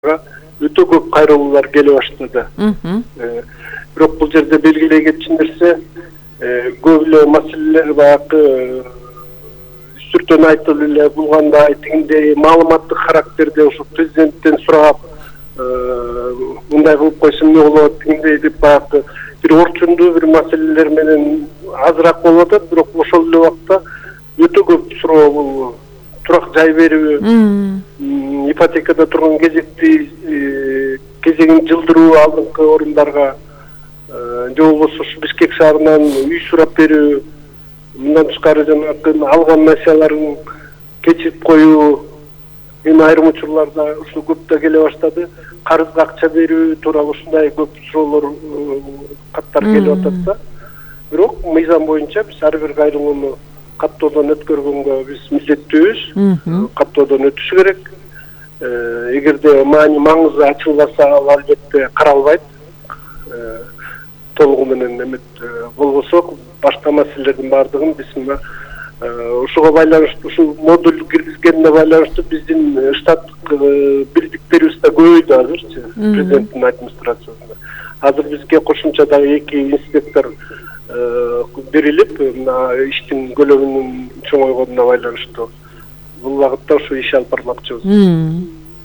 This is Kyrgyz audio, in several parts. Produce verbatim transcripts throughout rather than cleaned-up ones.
өтө көп кайрылуулар келе баштады. Бирок бул жерде белгилей кетчү нерсе, көп эле маселелер баягы үстүртөн айтылып эле булгандай тигиндей маалыматтык характерде ушу президенттен сурап, мындай кылып койсо эмне болот тигиндей деп баягы бир орчундуу бир маселелер менен азыраак болуп атат, бирок ошол эле убакта өтө көп суроо бул турак жай берүү, ипотекада турган кезекти кезегин жылдыруу алдыңкы орундарга, же болбосо ушу Бишкек шаарынан үй сурап берүү, мындан тышкары жанагы алган насияларын кечирип коюу, эми айрым учурларда ушул көп да келе баштады. Карызга акча берүү тууралуу ушундай көп суроолор каттар келип атат да. Бирок мыйзам боюнча биз ар бир кайрылууну каттоодон өткөргөнгө биз милдеттүүбүз. Каттоодон өтүшү керек. Эгерде маани маңызы ачылбаса, ал албетте каралбайт. Толугу менен эмет болбосо, башка маселелердин баардыгын биз мына ушуга байланыштуу, ушул модуль киргизгенине байланыштуу биздин штаттык бирдиктерибиз да көбөйдү азырчы, президенттин администрациясында. Азыр бизге кошумча дагы эки инспектор берилип, мына иштин көлөмүнүн чоңойгонуна байланыштуу бул багытта ушу иш алып бармакчыбыз.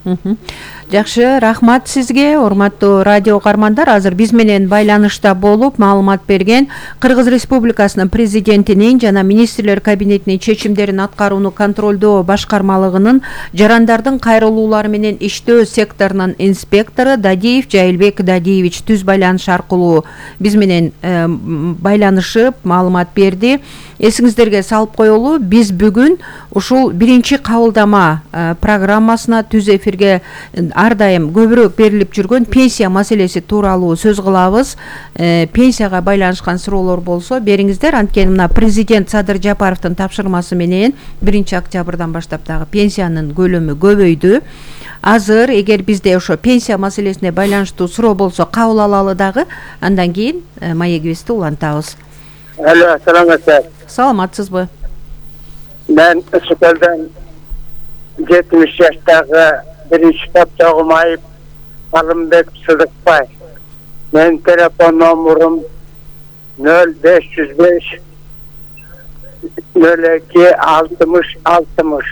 Жакшы, рахмат сизге, урматтуу радио угармандар. Азыр биз менен байланышта болуп маалымат берген Кыргыз Республикасынын президентинин жана министрлер кабинетинин чечимдерин аткарууну контролдоо башкармалыгынын жарандардын кайрылуулары менен иштөө секторунун инспектору Дадиев Жайылбек Дадиевич түз байланыш аркылуу биз менен байланышып маалымат берди. Эсиңиздерге салып коелу, биз бүгүн ушул биринчи кабылдама программасына түз эфирге ар дайым көбүрөөк берилип жүргөн пенсия маселеси тууралуу сөз кылабыз. Пенсияга байланышкан суроолор болсо бериңиздер. Анткени мына президент Садыр Жапаровдун тапшырмасы менен биринчи октябрдан баштап дагы пенсиянын көлөмү көбөйдү. Азыр эгер бизде ошо пенсия маселесине байланыштуу суроо болсо кабыл алалы дагы, андан кийин маегибизди улантабыз. Алло, саламатсызбы? Саламатсызбы? Мен Ысыкөлдөн жетимиш жаштагы биринчи топтогу майып Алымбек Сыдыкбай. Менин телефон номурум нөл беш жүз беш нөл эки алтымыш алтымыш.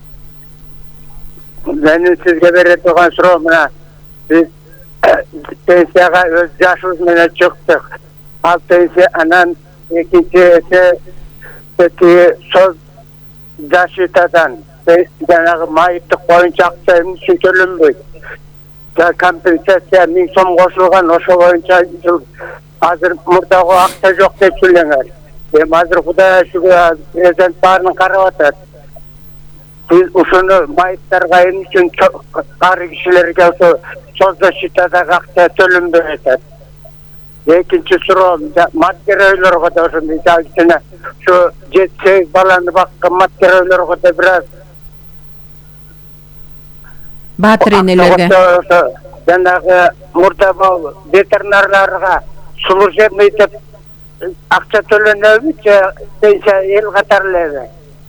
Менин сизге бере турган суроо мына, биз пенсияга өз жашыбыз менен чыктык. Ал пенсия анан экинчи эсе соз защитадан жанагы майыптык боюнча акча эмне үчүн төлөнбөйт? Компенсация миң сом кошулган, ошо боюнча азыр мурдагы акча жок деп сүйлөңөр. Эми азыр Кудайга шүгүр президент баарын карап атат. Биз ушуну майыптарга эмне үчүн ары кишилерге ошо соз защитадагы акча төлөнбөй атат? Экинчи суроо, маткер өйлөргө да ошондой жагына ушу жети сегиз баланы баккан маткер өйлөргө да бир аз баатыр энелерге жанагы мурда ветеринарларга сулуу жемей деп акча төлөнөбү же пенсия эл катары элеби?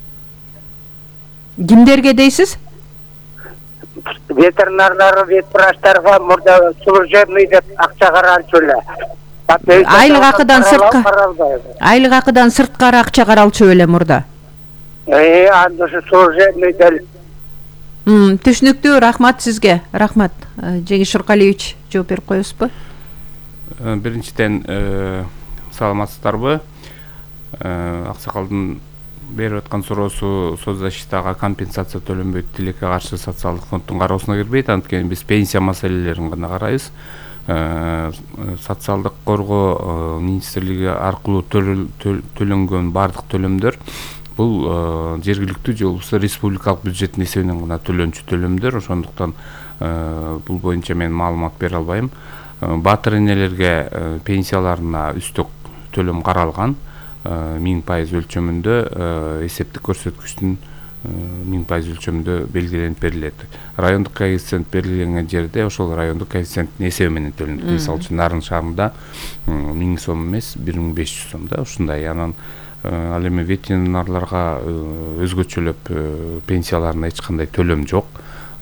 Кимдерге дейсиз? Ветеринарлар, ветврачтарга мурда сулуу жемей деп акча каралчу эле. Айлык акыдан сыртка айлык акыдан сырткары акча каралчу эле мурда. Э, анда ушу сулуу жемей дел. Мм, түшүнүктүү, рахмат сизге. Рахмат. Жеңиш Шуркалиевич, жооп берип коесузбу? Биринчиден, саламатсыздарбы? Аксакалдын берип аткан суроосу соцзащитага компенсация төлөнбөйт тилекке каршы социалдык фонддун кароосуна кирбейт. Анткени биз пенсия маселелерин гана карайбыз. Социалдык коргоо министрлиги аркылуу төлөнгөн бардык төлөмдөр бул жергиликтүү же болбосо республикалык бюджеттин эсебинен гана төлөнчү төлөмдөр. Ошондуктан бул боюнча мен маалымат бере албайм. Баатыр энелерге пенсияларына үстөк төлөм каралган. миң пайыз өлчөмүндө эсептик көрсөткүчтүн миң пайыз өлчөмүндө белгиленип берилет. Райондук коэффициент белгиленген жерде ошол райондук коэффициенттин эсеби менен төлөнөт. Мисалы үчүн Нарын шаарында миң сом эмес, бир миң беш жүз сом да ушундай. Анан ал эми ветеринарларга өзгөчөлөп пенсияларына эч кандай төлөм жок.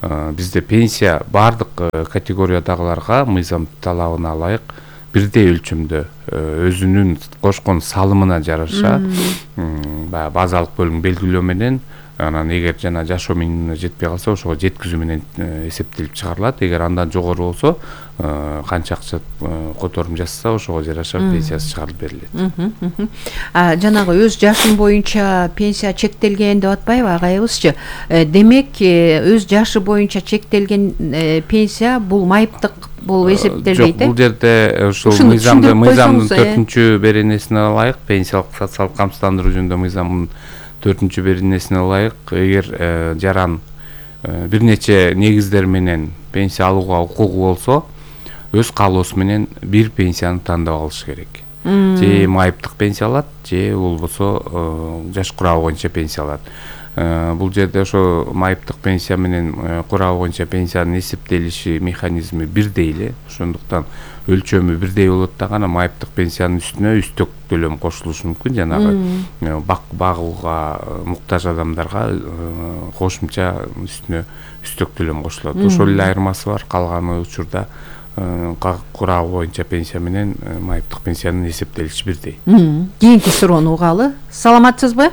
бизде пенсия бардык категориядагыларга мыйзам талабына ылайык бирдей өлчөмдө өзүнүн кошкон салымына жараша баягы базалык бөлүм белгилөө менен анан эгер жана жашоо минимумуна жетпей калса ошого жеткизүү менен эсептелип чыгарылат. Эгер андан жогору болсо канча акча которум жасаса ошого жараша пенсиясы чыгарылып берилет. Жанагы өз жашын боюнча пенсия чектелген деп атпайбы агайыбызчы? Демек өз жашы боюнча чектелген пенсия бул майыптык болуп эсептелбейт. Жок, бул жерде ушул мыйзамды мыйзамдын төртүнчү беренесине ылайык, пенсиялык социалдык камсыздандыруу жөнүндө мыйзамдын төртүнчү беренесине ылайык, эгер жаран бир нече негиздер менен пенсия алууга укугу болсо, өз каалоосу менен бир пенсияны тандап алыш керек. Же майыптык пенсия алат, же болбосо жаш курабы боюнча пенсия алат. Бул жерде ошо майыптык пенсия менен курабы боюнча пенсиянын эсептелиши механизми бирдей эле. Ошондуктан өлчөмү бирдей болот да, гана майыптык пенсиянын үстүнө үстөк төлөм кошулушу мүмкүн. Жанагы багууга муктаж адамдарга кошумча үстүнө үстөк төлөм кошулат. Ошол эле айырмасы бар. Калган учурда курабы боюнча пенсия менен майыптык пенсиянын эсептелиши бирдей. Кийинки суроону угалы. Саламатсызбы?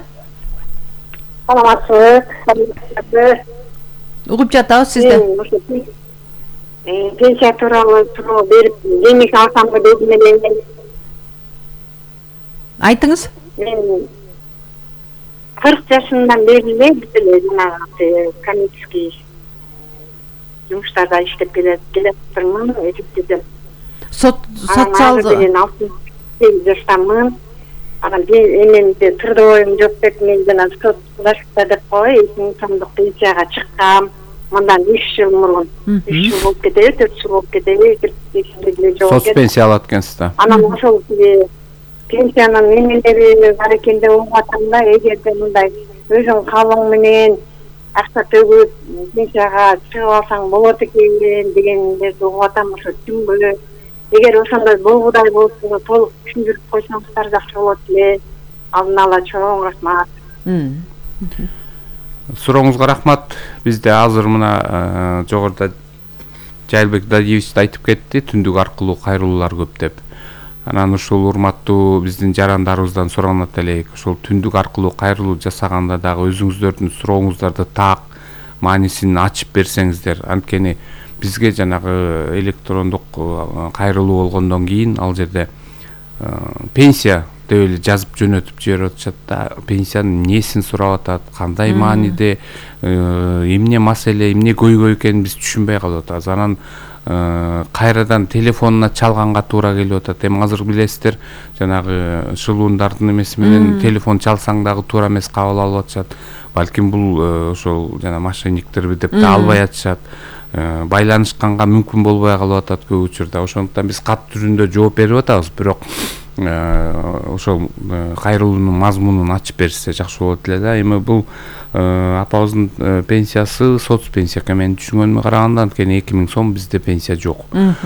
Саламатсызбы. Угуп жатабыз сизди. Пенсия тууралуу суроо берип, кеңеш алсам дедим эле. Айтыңыз. Мен кырк жашымдан бери эле биз эле жанагы коммерческий жумуштарда иштеп келатырмын, эсептедим. Социалдык алтымыш сегиз жаштамын. Анан эменде трудовойум жок деп мен жана соцдашта деп кой, эки сомдук пенсияга чыккам. Мындан үч жыл мурун, үч жыл болуп кетеби, төрт жыл болуп кетеби, соц пенсия алат экенсиз да. Анан ошол пенсиянын эмелери бар экен деп угуп атам да, эгерде мындай өзүң каалооң менен акча төгүп пенсияга чыгып алсаң болот экен дегендерди угуп атам. Ошо түнбө эгер ошондой болгудай болсо толук түшүндүрүп койсоңуздар жакшы болот эле. Алдын ала чоң рахмат. Сурооңузга рахмат. Бизде азыр мына жогоруда Жайлбек Дадиевич айтып кетти, түндүк аркылуу кайрылуулар көп деп. Анан ушул урматтуу биздин жарандарыбыздан суранат элек, ошол түндүк аркылуу кайрылуу жасаганда дагы өзүңүздөрдүн сурооңуздарды так маанисин ачып берсеңиздер. Анткени бизге жанагы электрондук кайрылуу болгондон кийин ал жерде пенсия деп эле жазып жөнөтүп жиберип атышат да, пенсиянын эмнесин сурап атат, кандай мааниде, эмне маселе, эмне көйгөй экенин биз түшүнбөй калып атабыз. Анан кайрадан телефонуна чалганга туура келип атат. Эми азыр билесиздер, жанагы шылуундардын эмеси менен телефон чалсаң дагы туура эмес кабыл алып атышат. Балким бул ошол жана мошенниктерби деп да албай атышат. Байланышканга мүмкүн болбой калып атат көп учурда. Ошондуктан биз кат түрүндө жооп берип атабыз, бирок ошол кайрылуунун мазмунун ачып берсе жакшы болот эле да. Эми бул апабыздын пенсиясы соц пенсия экен менин түшүнгөнүмө караганда, анткени эки миң сом бизде пенсия жок.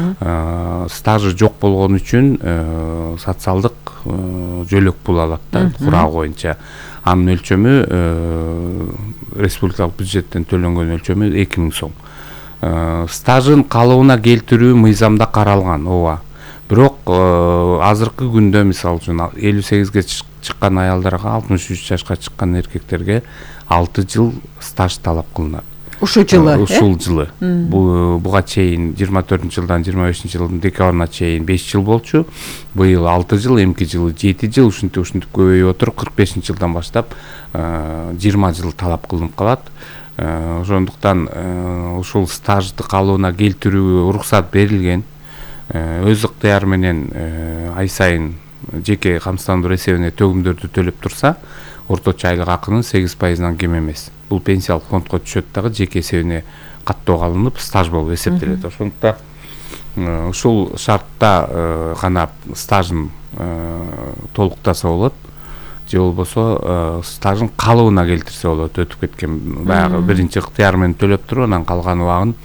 Стажы жок болгон үчүн социалдык жөлөк пул алат да, курабы боюнча. Анын өлчөмү республикалык бюджеттен төлөнгөн өлчөмү эки миң сом. Стажын калыбына келтирүү мыйзамда каралган, ооба. Бирок азыркы күндө мисалы үчүн элүү сегизге чыккан аялдарга, алтымыш үч жашка чыккан эркектерге алты жыл стаж талап кылынат. Ушул жылы, ушул жылы. Буга чейин жыйырма төртүнчү жылдан жыйырма бешинчи жылдын декабрына чейин беш жыл болчу. Быйыл алты жыл, эмки жылы жети жыл, ушинтип ушинтип көбөйүп отуруп кырк бешинчи жылдан баштап жыйырма жыл талап кылынып калат. Ошондуктан ушул стажды калыбына келтирүү уруксат берилген. Өз ыктыяры менен ай сайын жеке камсыздандыруу эсебине төгүмдөрдү төлөп турса, орточо айлык акынын сегиз пайызынан кем эмес. Бул пенсиялык фондко түшөт дагы жеке эсебине каттоого алынып, стаж болуп эсептелет. Ошондуктан ушул шартта гана стажын толуктаса болот, же болбосо стажын калыбына келтирсе болот. Өтүп кеткен баягы биринчи ыктыяры менен төлөп туруп, анан калган убагын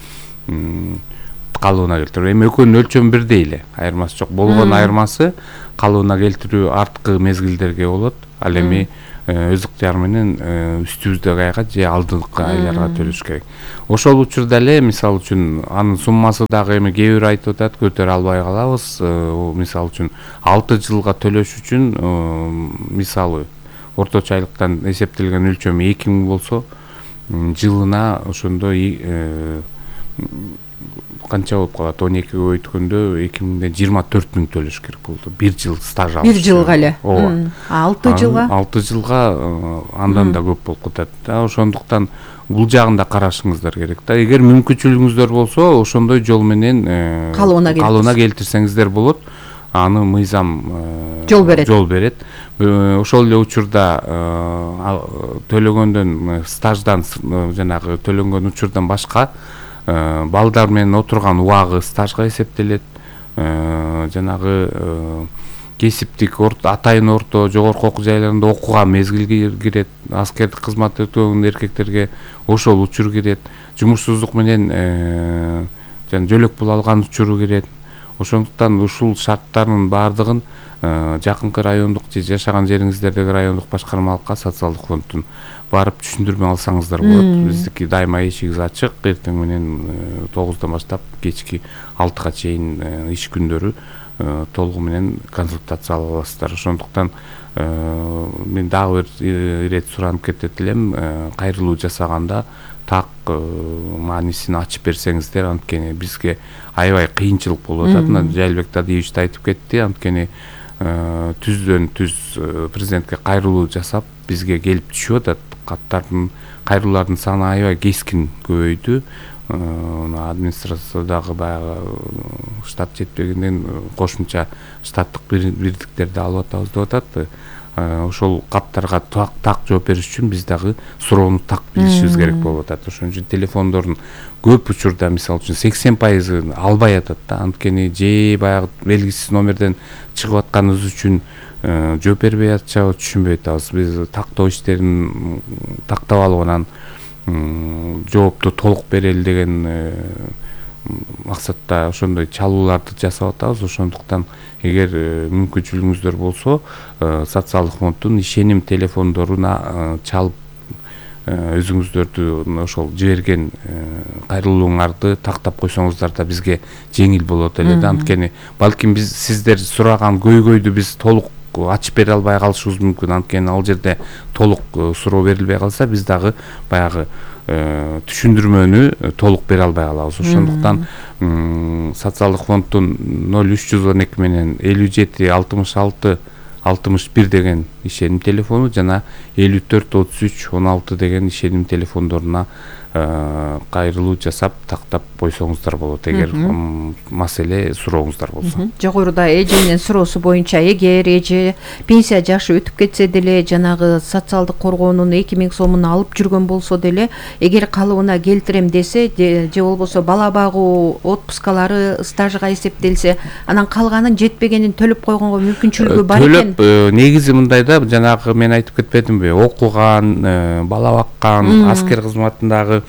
калыбына келтирүү. Эми экөөнүн өлчөмү бирдей эле, айырмасы жок. Болгон айырмасы калыбына келтирүү арткы мезгилдерге болот. Ал эми өз ыктыяры менен үстүбүздөгү айга же алдыңкы айларга төлөш керек. Ошол учурда эле мисалы үчүн анын суммасы дагы эми кээ бир айтып атат көтөрө албай калабыз. Мисалы үчүн алты жылга төлөш үчүн мисалы орточо айлыктан эсептелген өлчөмү эки миң болсо жылына ошондо канча болуп калат? он экиге өйткөндө эки миңден жыйырма төрт миң төлөш керек болду. бир жыл стаж алыш. бир жылга эле. алты жылга? алты жылга андан да көп болуп катат. Ошондуктан бул жагын да карашыңыздар керек да. Эгер мүмкүнчүлүгүңүздөр болсо, ошондой жол менен калыбына келтирсеңиздер болот. Аны мыйзам жол берет. Жол берет. Ошол эле учурда төлөгөндөн стаждан жанагы төлөнгөн учурдан башка балдар менен отурган убагы стажга эсептелет. Жанагы кесиптик атайын орто жогорку окуу жайларында окуган мезгил кирет. Аскердик кызмат өтөгөн эркектерге ошол учур кирет. Жумушсуздук менен жана жөлөк пул алган учуру кирет. Ошондуктан ушул шарттардын баардыгын жакынкы райондук же жашаган жериңиздердеги райондук башкармалыкка социалдык фонддун барып түшүндүрмө алсаңыздар болот. Биздики дайыма эшигибиз ачык. Эртең менен тогуздан баштап кечки алтыга чейин иш күндөрү толугу менен консультация ала аласыздар. Ошондуктан мен дагы бир ирет суранып кетет элем, кайрылуу жасаганда так маанисин ачып берсеңиздер, анткени бизге аябай кыйынчылык болуп атат. Мына Жайлбек Тадиевич да айтып кетти, анткени түздөн түз президентке кайрылуу жасап бизге келип түшүп атат. Каттардын, кайрылуулардын саны аябай кескин көбөйдү. Администрациядагы баягы штат жетпегенден кошумча штаттык бирдиктерди алып атабыз деп атат. Ошол каттарга так жооп бериш үчүн биз дагы суроону так билишибиз керек болуп атат. Ошон үчүн телефондордун көп учурда мисалы үчүн сексен пайызын албай атат да. Анткени же баягы белгисиз номерден чыгып атканыбыз үчүн жооп бербей атышабы, түшүнбөй атабыз. Биз тактоо иштерин тактап алып анан жоопту толук берели деген максатта ошондой чалууларды жасап атабыз. Ошондуктан эгер мүмкүнчүлүгүңүздөр болсо, социалдык фонддун ишеним телефондоруна чалып өзүңүздөрдү ошол жиберген кайрылууңарды тактап койсоңуздар да бизге жеңил болот эле да. Анткени балким биз сиздер сураган көйгөйдү биз толук ачып бере албай калышыбыз мүмкүн. Анткени ал жерде толук суроо берилбей калса, биз дагы баягы түшүндүрмөнү толук бере албай калабыз. Ошондуктан социалдык фонддун ноль үч жүз он эки менен элүү жети алтымыш алты алтымыш бир деген ишеним телефону жана элүү төрт отуз үч он алты деген ишеним телефондоруна кайрылуу жасап тактап койсоңуздар болот, эгер маселе сурооңуздар болсо. Жогоруда эженин суроосу боюнча, эгер эже пенсия жашы өтүп кетсе деле, жанагы социалдык коргоонун эки миң сомун алып жүргөн болсо деле, эгер калыбына келтирем десе, же болбосо бала багуу отпускалары стажга эсептелсе, анан калганын жетпегенин төлөп койгонго мүмкүнчүлүгү бар экен. Төлөп, негизи мындай да, жанагы мен айтып кетпедимби, окуган, бала баккан, аскер кызматындагы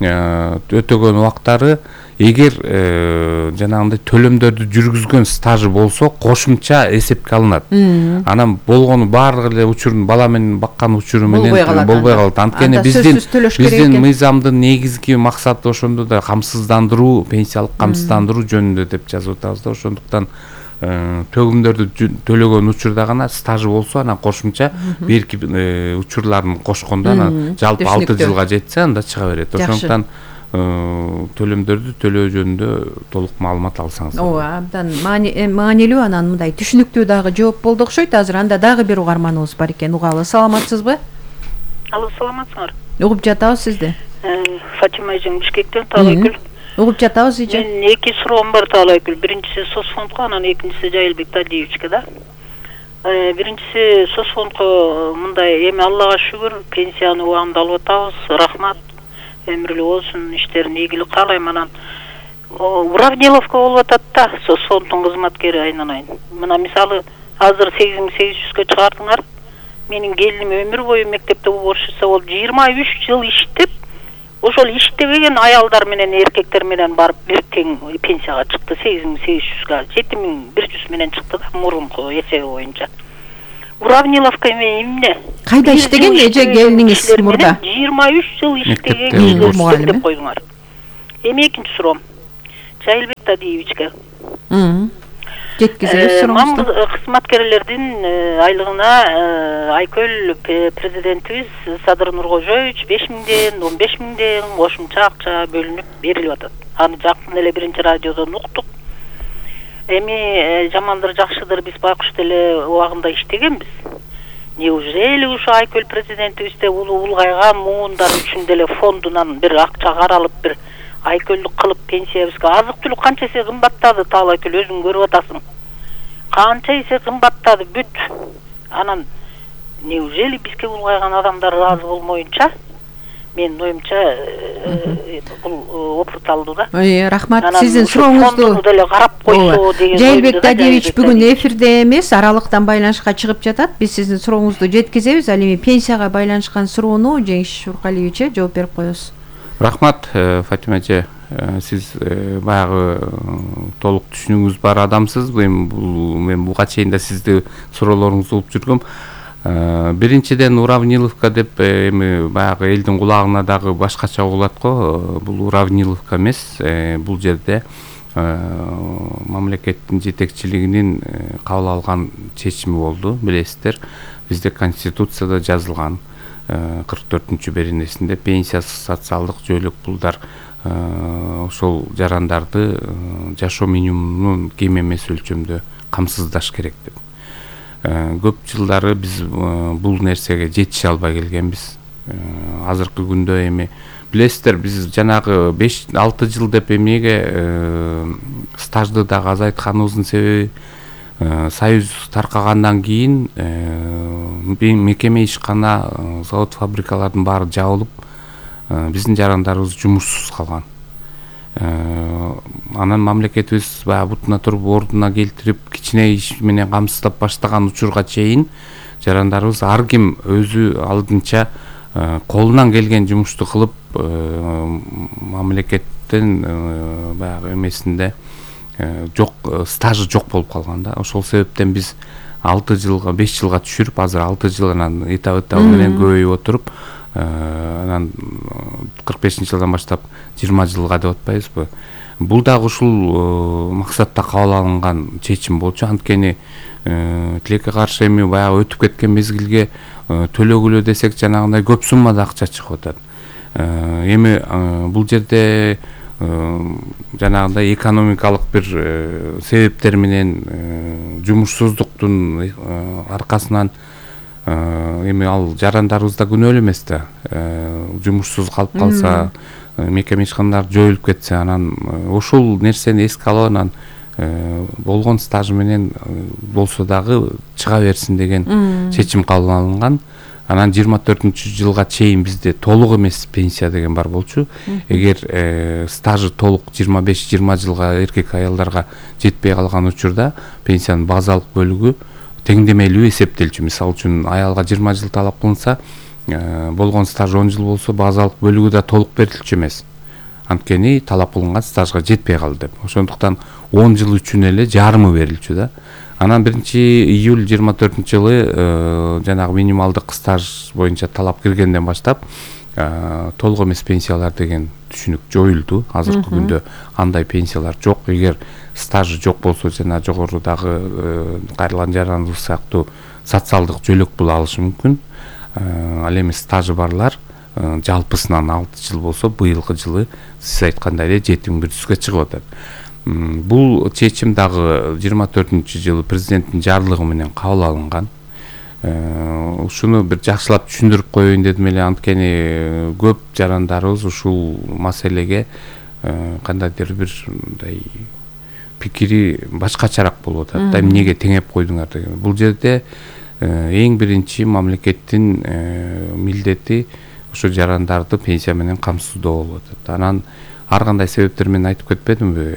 өтөгөн убактары, эгер жанагындай төлөмдөрдү жүргүзгөн стажы болсо, кошумча эсепке алынат. Анан болгону баардык эле учурун бала менен баккан учуру менен болбой калат. Анткени биздин биздин мыйзамдын негизги максаты ошондо да камсыздандыруу, пенсиялык камсыздандыруу жөнүндө деп жазып атабыз да. Ошондуктан төгүмдөрдү төлөгөн учурда гана стажы болсо, анан кошумча берки учурларын кошкондо анан жалпы алты жылга жетсе, анда чыга берет. Ошондуктан төлөмдөрдү төлөө жөнүндө толук маалымат алсаңыз. Ооба, абдан маанилүү, анан мындай түшүнүктүү дагы жооп болду окшойт. Азыр анда дагы бир угарманыбыз бар экен. Угалы, саламатсызбы? Алло, саламатсыңар. Угуп жатабыз сизди. Фатима эжең Бишкектен, Таалайкүл. Угуп жатабыз эже. Мен эки суроом бар Таалайкүл. Биринчиси соцфондко, анан экинчиси Жайлбек Тадиевичке да. Биринчиси соцфондко мындай, эми Аллага шүгүр, пенсияны убагында алып атабыз. Рахмат. Эмирлүү болсун, иштерин ийгилик каалайм. Анан уравниловка болуп атат да, соцфонддун кызматкери айнанайын. Мына мисалы азыр сегиз миң сегиз жүзгө чыгардыңар. Менин келиним өмүр бою мектепте уборщица болуп жыйырма үч жыл иштеп, ошол иштебеген аялдар менен эркектер менен барып бир тең пенсияга чыкты. сегиз миң сегиз жүзгө жети миң бир жүз менен чыкты да, мурунку эсеби боюнча. Уравниловка эмне? Кайда иштеген эже келиниңиз мурда? жыйырма үч жыл иштеген Мектепте мугалим, деп коюңар. Эми экинчи суроом. Жайылбек Тадиевичке. Жеткизебиз суроңузду. Кызматкерлердин айлыгына Айкөл президентибиз Садыр Нуркожоевич беш миңден он беш миңден кошумча акча бөлүнүп берилип атат. Аны жакын эле биринчи радиодон уктук. Эми жамандыр жакшыдыр биз байкуш теле убагында иштегенбиз. Неужели ушу Айкөл президентибизде улгайган муундар үчүн деле фондунан бир акча каралып бир Айкөлдүк кылып пенсиябызга азык түлүк канча эсе кымбаттады, Таал Айкөл өзүң көрүп атасың. Канча эсе кымбаттады бүт. Анан неужели бизге улгайган адамдар ыраазы болмоюнча, менин оюмча бул опурталдуу да. Рахмат, сиздин сурооңузду деле карап койсо деген. Жайылбек Тадиевич бүгүн эфирде эмес, аралыктан байланышка чыгып жатат. Биз сиздин сурооңузду жеткизебиз. Ал эми пенсияга байланышкан суроону Жеңиш Шуркалиевиче жооп берип коесуз. Рахмат, Фатима эже, сиз баягы толук түшүнүгүңүз бар адамсыз. Мен буга чейин да сизди суроолоруңузду угуп жүргөм. Биринчиден уравниловка деп эми баягы элдин кулагына дагы башкача угулат го. Бул уравниловка эмес, бул жерде мамлекеттин жетекчилигинин кабыл алган чечими болду, билесиздер. Бизде конституцияда жазылган кырк төртүнчү беренесинде пенсиясыз социалдык жөөлөк пулдар ошол жарандарды жашоо минимумунун кем эмес өлчөмдө камсыздаш керек деп. Көп жылдары биз бул нерсеге жетише албай келгенбиз. Азыркы күндө эми билесиздер, биз жанагы беш алты жыл деп эмнеге стажды дагы азайтканыбыздын себеби Союз таркагандан кийин мекеме ишкана, завод фабрикалардын баары жабылып, биздин жарандарыбыз жумушсуз калган. Анан мамлекетибиз баягы бутуна туруп ордуна келтирип, кичине иш менен камсыздап баштаган учурга чейин жарандарыбыз ар ким өзү алдынча колунан келген жумушту кылып, мамлекеттин баягы эмесинде жок, стажы жок болуп калган да. Ошол себептен биз алты жылга, беш жылга түшүрүп, азыр алты жылдан этап-этап менен көбөйүп отуруп, анан кырк бешинчи жылдан баштап жыйырма жылга деп атпайбызбы? Бул дагы ушул максатта кабыл алынган чечим болчу. Анткени тилекке каршы эми баягы өтүп кеткен мезгилге төлөгүлө десек жанагындай көп суммада акча чыгып атат. Эми бул жерде жанагындай экономикалык бир себептер менен жумушсуздуктун аркасынан эми ал жарандарыбызда күнөөлүү эмес да. Жумушсуз калып калса, мекеме ишканалар жоюлуп кетсе, анан ошол нерсени эске алып, анан болгон стажы менен болсо дагы чыга берсин деген чечим кабыл алынган. Анан жыйырма төртүнчү жылга чейин бизде толук эмес пенсия деген бар болчу. Эгер стажы толук жыйырма беш жыйырма жылга эркек аялдарга жетпей калган учурда пенсиянын базалык бөлүгү теңдемелүү эсептелчү. Мисалы үчүн аялга жыйырма жыл талап кылынса, болгон стаж он жыл болсо, базалык бөлүгү да толук берилчү эмес. Анткени талап кылынган стажга жетпей калды деп. Ошондуктан он жыл үчүн эле жарымы берилчү да. Анан биринчи июль жыйырма төртүнчү жылы жанагы минималдык стаж боюнча талап киргенден баштап толук эмес пенсиялар деген түшүнүк жоюлду. Азыркы күндө андай пенсиялар жок. Эгер стажы жок болсо, жана жогорудагы кайрылган жараныбыз сыяктуу социалдык жөлөк пул алышы мүмкүн. Ал эми стажы барлар жалпысынан алты жыл болсо, быйылкы жылы сиз айткандай эле жети миң бир жүзгө чыгып атат. Бул чечим дагы жыйырма төртүнчү жылы президенттин жарлыгы менен кабыл алынган. Ушуну бир жакшылап түшүндүрүп коеюн дедим эле, анткени көп жарандарыбыз ушул маселеге кандайдыр бир мындай пикири башкачараак болуп атат да, эмнеге теңеп койдуңар деген. Бул жерде эң биринчи мамлекеттин милдети ошо жарандарды пенсия менен камсыздоо болуп атат. Анан ар кандай себептер менен айтып кетпедимби?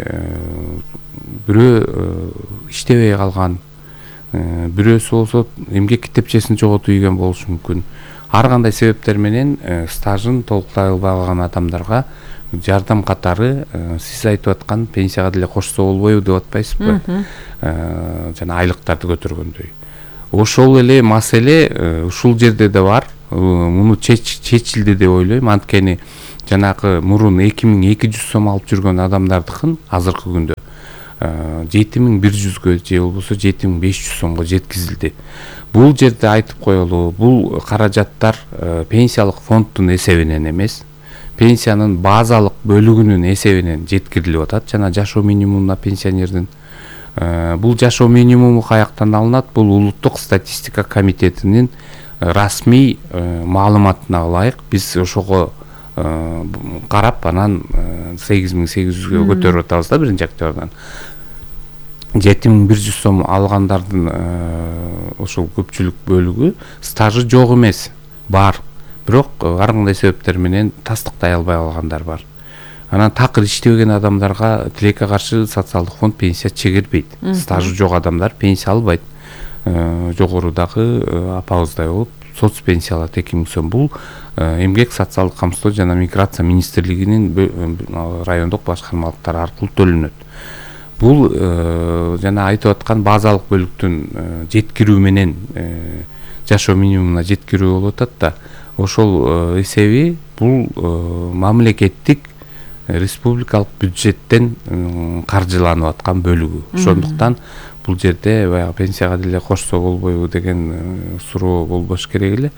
Бирөө иштебей калган, бирөөсү болсо эмгек китепчесин жоготуп ийген болушу мүмкүн. Ар кандай себептер менен стажын толуктай албай калган адамдарга жардам катары сиз айтып аткан пенсияга деле кошсо болбойбу деп атпайсызбы? Жана айлыктарды көтөргөндөй. ошол эле маселе ушул жерде да бар. Муну чечилди деп ойлойм. Анткени жанагы мурун эки миң эки жүз сом алып жүргөн адамдардыкын азыркы күндө жети миң бир жүзгө же болбосо жети миң беш жүз сомго жеткизилди. Бул жерде айтып коелу, бул каражаттар пенсиялык фонддун эсебинен эмес, пенсиянын базалык бөлүгүнүн эсебинен жеткирилип атат. Жана жашоо минимумуна пенсионердин бул жашоо минимуму каяктан алынат? Бул улуттук статистика комитетинин расмий маалыматына ылайык биз ошого карап анан сегиз миң сегиз жүзгө көтөрүп атабыз да биринчи октябрдан. жети миң бир жүз сом алгандардын ошол көпчүлүк бөлүгү стажы жок эмес, бар. Бирок ар кандай себептер менен тастыктай албай калгандар бар. Анан такыр иштебеген адамдарга тилекке каршы социалдык фонд пенсия чегирбейт. Стажы жок адамдар пенсия албайт. Жогорудагы апабыздай болуп соц пенсия алат эки миң сом. Бул эмгек социалдык камсыздоо жана миграция министрлигинин райондук башкармалыктары аркылуу төлөнөт. Бул жана айтып аткан базалык бөлүктүн жеткирүү менен жашоо минимумуна жеткирүү болуп атат да. Ошол эсеби бул мамлекеттик республикалык бюджеттен каржыланып аткан бөлүгү. Ошондуктан бул жерде баягы пенсияга деле кошсо болбойбу деген суроо болбош керек эле.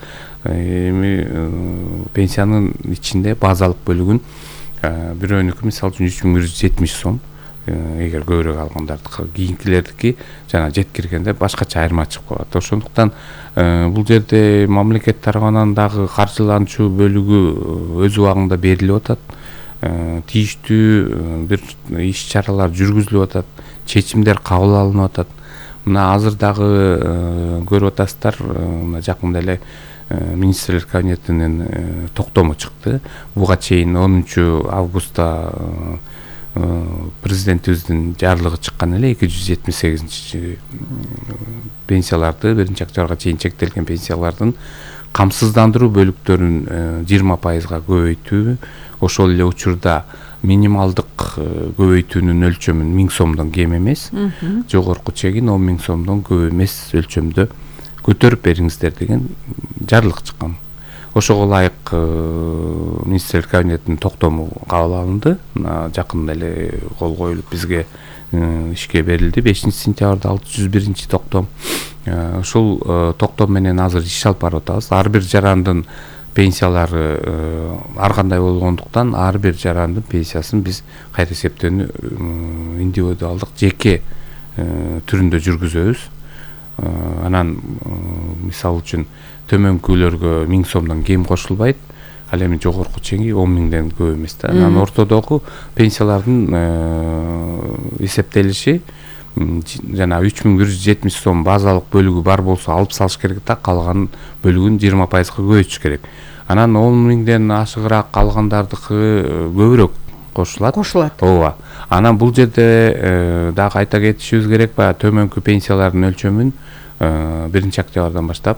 Эми пенсиянын ичинде базалык бөлүгүн бирөөнүкү мисалы үчүн үч миң бир жүз жетимиш сом, эгер көбүрөөк алгандардыкы, кийинкилердики жана жеткиргенде башкача айырма чыгып калат. Ошондуктан бул жерде мамлекет тарабынан дагы каржыланчу бөлүгү өз убагында берилип атат. Тийиштүү бир иш чаралар жүргүзүлүп атат, чечимдер кабыл алынып атат. Мына азыр дагы көрүп атасыздар, мына жакында эле министрлер кабинетинин токтому чыкты. Буга чейин онунчу августта президентибиздин жарлыгы чыккан эле эки жүз жетимиш сегизинчи пенсияларды биринчи октябрга чейин чектелген пенсиялардын камсыздандыруу бөлүктөрүн жыйырма пайызга көбөйтүү, ошол эле учурда минималдык көбөйтүүнүн өлчөмүн миң сомдон кем эмес, жогорку чегин он миң сомдон көп эмес өлчөмдө көтөрүп бериңиздер деген жарлык чыккан. Ошого ылайык министрлер кабинетинин токтому кабыл алынды. Жакында эле кол коюлуп бизге ишке берилди. бешинчи сентябрда алты жүз биринчи токтом. Ушул токтом менен азыр иш алып барып атабыз. Ар бир жарандын пенсиялары ар кандай болгондуктан ар бир жарандын пенсиясын биз кайра эсептөөнү индивидуалдык жеке түрүндө жүргүзөбүз. Анан мисалы үчүн төмөнкүлөргө миң сомдон кем кошулбайт, ал эми жогорку чеги он миңден көп эмес да. Анан ортодогу пенсиялардын эсептелиши жана үч миң бир жүз жетимиш сом базалык бөлүгү бар болсо алып салыш керек да, калган бөлүгүн жыйырма пайызга көбөйтүш керек. Анан он миңден ашыгыраак калгандардыкы көбүрөөк кошулат. Кошулат. Ооба. Анан бул жерде дагы айта кетишибиз керек, баягы төмөнкү пенсиялардын өлчөмүн биринчи октябрдан баштап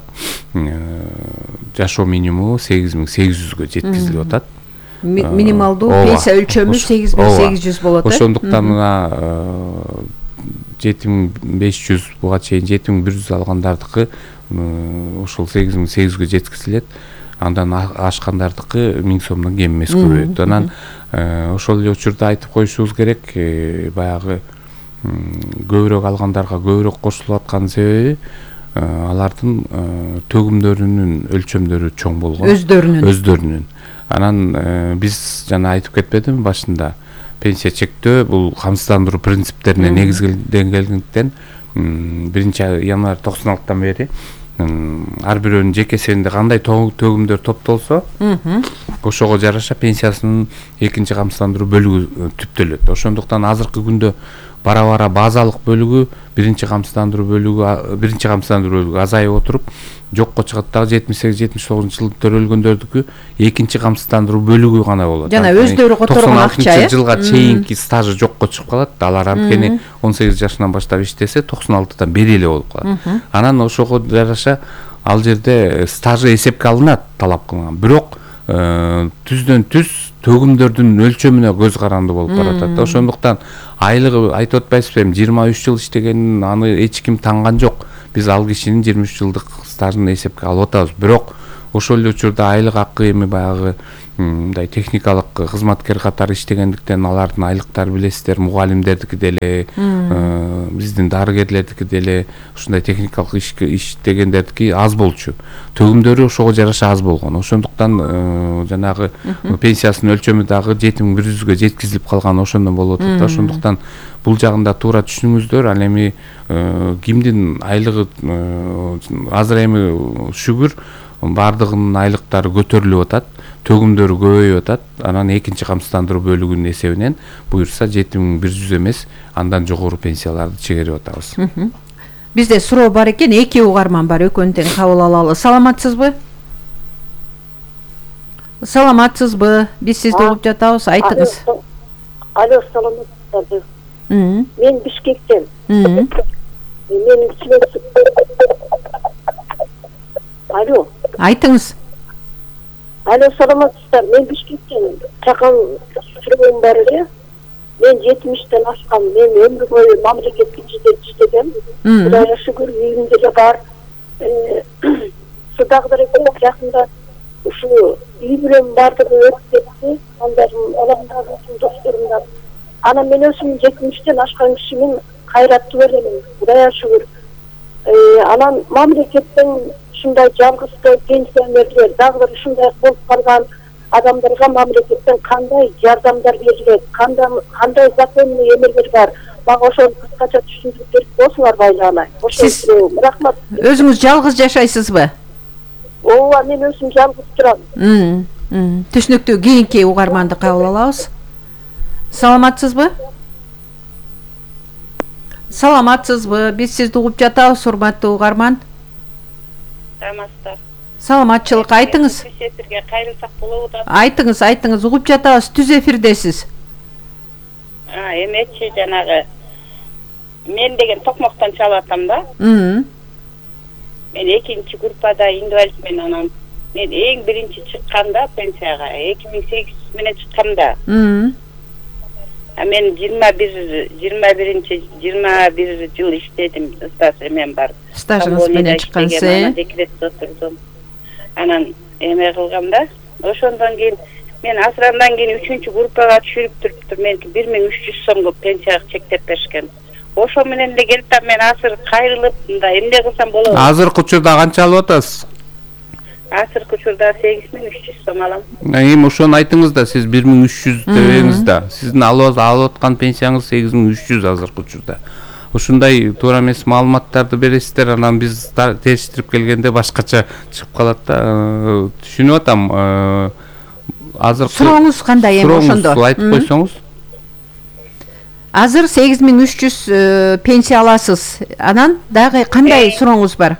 жашоо минимуму сегиз миң сегиз жүзгө жеткизилип атат. Минималдуу пенсия өлчөмү сегиз миң сегиз жүз болот. Ошондуктан мына жети миң беш жүз буга чейин жети миң бир жүз алгандардыкы ошол сегиз миң сегиз жүзгө жеткизилет. Андан ашкандардыкы миң сомдон кем эмес көбөйөт. Анан ошол эле учурда айтып коюшубуз керек, баягы көбүрөөк алгандарга көбүрөөк кошулуп аткан себеби алардын төгүмдөрүнүн өлчөмдөрү чоң болгон. Өздөрүнүн. Өздөрүнүн. Анан биз жана айтып кетпедимби башында, пенсия чектөө бул камсыздандыруу принциптерине негизделгендиктен биринчи январь токсон алтыдан бери ар бирөөнүн жеке эсебинде кандай төгүмдөр топтолсо, ошого жараша пенсиясынын экинчи камсыздандыруу бөлүгү түптөлөт. Ошондуктан азыркы күндө бара-бара базалык бөлүгү, биринчи камсыздандыруу бөлүгү, биринчи камсыздандыруу бөлүгү азайып отуруп, жокко чыгат дагы жетимиш сегиз жетимиш тогузунчу жылы төрөлгөндөрдүкү экинчи камсыздандыруу бөлүгү гана болот. Жана өздөрү которгон акча. токсон алтынчы жылга чейинки стажы жокко чыгып калат. Алар анткени он сегиз жашынан баштап иштесе токсон алтыдан бери эле болуп калат. Анан ошого жараша ал жерде стажы эсепке алынат талап кылынган. Бирок түздөн түз төгүмдөрдүн өлчөмүнө көз каранды болуп баратат. Ошондуктан айлыгы айтып атпайсызбы, эми жыйырма үч жыл иштегенин аны эч ким танган жок. Биз ал кишинин жыйырма үч жылдык стажын эсепке алып атабыз. Бирок ошол эле учурда айлык акы эми баягы мындай техникалык кызматкер катары иштегендиктен алардын айлыктары билесиздер, мугалимдердики деле, биздин дарыгерлердики деле, ушундай техникалык иштегендердики аз болчу. Төгүмдөрү ошого жараша аз болгон. Ошондуктан жанагы пенсиясынын өлчөмү дагы жети миң бир жүзгө жеткизилип калган, ошондон болуп атат да. Ошондуктан бул жагында туура түшүнүңүздөр. Ал эми кимдин айлыгы азыр эми шүгүр бардыгынын айлыктары көтөрүлүп атат, төгүмдөрү көбөйүп атат. Анан экинчи камсыздандыруу бөлүгүнүн эсебинен буюрса жети миң бир жүз эмес, андан жогору пенсияларды чегерип атабыз. Бизде суроо бар экен, эки угарман бар, экөөнү тең кабыл алалы. Саламатсызбы? Саламатсызбы? Биз сизди угуп жатабыз, айтыңыз. Алло, саламатсыздарбы? Мен Бишкектен. Менин Алло. Айтыңыз. Алло, саламатсыздар. Мен Бишкектен. Чакан суроом бар эле. Мен жетимиштен ашкам. Мен өмүр бою мамлекеттик иште иштегем. Кудайга шүгүр, үйүмдө эле бар. Судагыдар экен жакында ушу үй бүлөм бардыгы өтүп кетти. Андарым, аламдагы досторумдан. Анан мен өзүм жетимиштен ашкан кишимин, кайраттуу элемин. Кудайга шүгүр. Анан мамлекеттен ушундай жалгыздуу пенсионерлер, дагы бир ушундай болуп калган адамдарга мамлекеттен кандай жардамдар берилет, кандай кандай законный эмелер бар? Мага ошону кыскача түшүндүрүп берип койсуңар байлаалай. Сиз рахмат. Өзүңүз жалгыз жашайсызбы? Ооба, мен өзүм жалгыз турам. Түшүнүктүү. Кийинки угарманды кабыл алабыз. Саламатсызбы? Саламатсызбы? Биз сизди угуп жатабыз, урматтуу угарман. Саламатсыздар. Саламатчылык, айтыңыз. Түз эфирге кайрылсак болобу да? Айтыңыз, айтыңыз, угуп жатабыз, түз эфирдесиз. А, эмечи жанагы мен деген токмоктон чалып атам да. Мен экинчи группада инвалидмен, анан мен эң биринчи чыкканда пенсияга эки миң сегиз жүз менен чыккам да. А мен жыйырма бир жыйырма биринчи жыйырма бир жыл иштедим, стаж эмен бар. Стажыңыз менен чыккансыз, э? Декретте отурдум. Анан эме кылгам да. Ошондон кийин мен асырандан кийин үчүнчү группага түшүрүп туруптур. Меники бир миң үч жүз сомго пенсияга чектеп беришкен. Ошо менен эле келип та мен азыр кайрылып, мындай эмне кылсам болот? Азыркы учурда канча алып атасыз? Азыркы учурда сегиз миң үч жүз сом алам. Эми ошону айтыңыз да, сиз бир миң үч жүз дебеңиз да. Сиздин алып аткан пенсияңыз сегиз миң үч жүз азыркы учурда. Ушундай туура эмес маалыматтарды бересиздер, анан биз териштирип келгенде башкача чыгып калат да. Түшүнүп атам. Азыркы сурооңуз кандай эми ошондо? Сурооңузду айтып койсоңуз. Азыр сегиз миң үч жүз пенсия аласыз. Анан дагы кандай сурооңуз бар?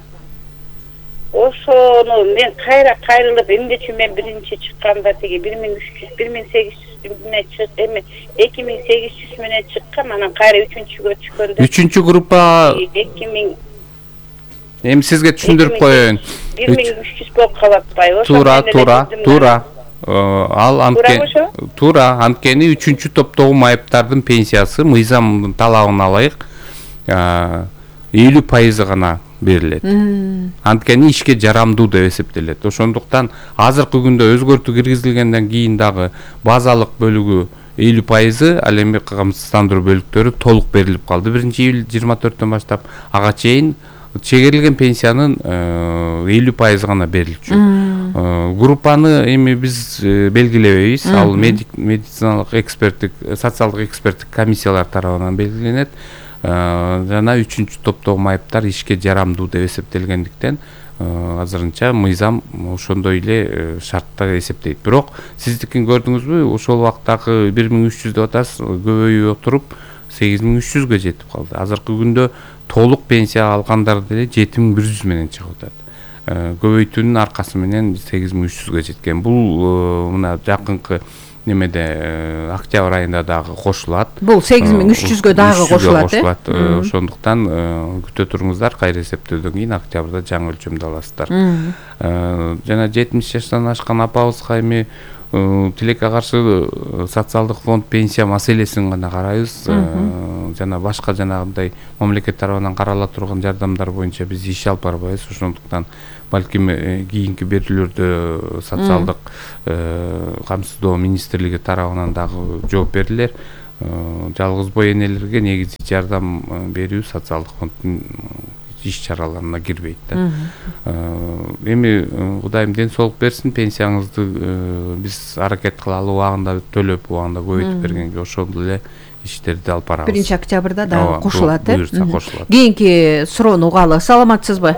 Ошону мен кайра кайрылып, эмнечи мен биринчи чыкканда тиги бир миң үч жүз, бир миң сегиз жүз менен чык, эми эки миң сегиз жүз менен чыккам, анан кайра үчүнчүгө түшкөндө. Үчүнчү группа эки миң Эми сизге түшүндүрүп коеюн. бир миң үч жүз болуп калат атпайбы? Туура, туура, туура. Ал анткени туура, анткени үчүнчү топтогу майыптардын пенсиясы мыйзамдын талабын алайык элүү пайызы гана берилет. Анткени ишке жарамдуу деп эсептелет. Ошондуктан азыркы күндө өзгөртүү киргизилгенден кийин дагы базалык бөлүгү элүү пайызы, ал эми камсыздандыруу бөлүктөрү толук берилип калды. биринчи июль жыйырма төрттөн баштап ага чейин чегерилген пенсиянын элүү пайызы гана берилчү. Группаны эми биз белгилебейбиз. Ал медициналык эксперттик, социалдык эксперттик комиссиялар тарабынан белгиленет. Жана үчүнчү топтогу майыптар ишке жарамдуу деп эсептелгендиктен азырынча мыйзам ошондой эле шартта эсептейт. Бирок сиздикин көрдүңүзбү, ошол убактагы бир миң үч жүз деп атасыз, көбөйүп отуруп сегиз миң үч жүзгө жетип калды. Азыркы күндө толук пенсия алгандар деле жети миң бир жүз менен чыгып атат. Көбөйтүүнүн аркасы менен сегиз миң үч жүзгө жеткен. Бул мына жакынкы немеде октябрь айында дагы кошулат. Бул сегиз миң үч жүзгө дагы кошулат, э? Ошондуктан күтө туруңуздар, кайра эсептөөдөн кийин октябрда жаңы өлчөмдү аласыздар. Жана жетимиш жаштан ашкан апабызга эми тилекке каршы социалдык фонд пенсия маселесин гана карайбыз. Жана башка жанагындай мамлекет тарабынан карала турган жардамдар боюнча биз иш алып барбайбыз. Ошондуктан балким кийинки берүүлөрдө социалдык камсыздоо министрлиги тарабынан дагы жооп бердилер. Жалгыз бой энелерге негизи жардам берүү социалдык фонддун иш чараларына кирбейт да. Эми Кудайым ден соолук берсин, пенсияңызды биз аракет кылалы убагында төлөп, убагында көбөйтүп бергенге ошондой эле иштерди алып барабыз. биринчи октябрда дагы кошулат, э? Буюрса кошулат. Кийинки суроону угалы. Саламатсызбы?